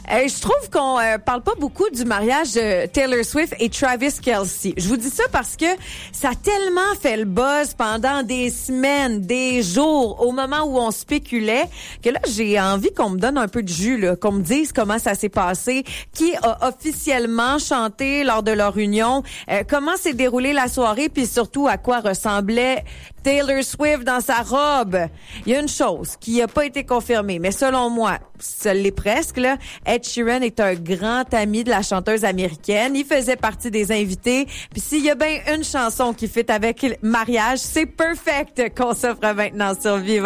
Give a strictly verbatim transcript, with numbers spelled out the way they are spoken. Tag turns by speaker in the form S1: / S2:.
S1: Euh, je trouve qu'on euh, parle pas beaucoup du mariage de Taylor Swift et Travis Kelce. Je vous dis ça parce que ça a tellement fait le buzz pendant des semaines, des jours, au moment où on spéculait, que là, j'ai envie qu'on me donne un peu de jus, là, qu'on me dise comment ça s'est passé, qui a officiellement chanté lors de leur union, euh, comment s'est déroulée la soirée, puis surtout à quoi ressemblait Taylor Swift dans sa robe. Il y a une chose qui n'a pas été confirmée, mais selon moi, ça l'est presque, là. Ed Sheeran est un grand ami de la chanteuse américaine. Il faisait partie des invités. Puis s'il y a bien une chanson qui fit avec le mariage, c'est Perfect qu'on s'offre maintenant sur Vivre.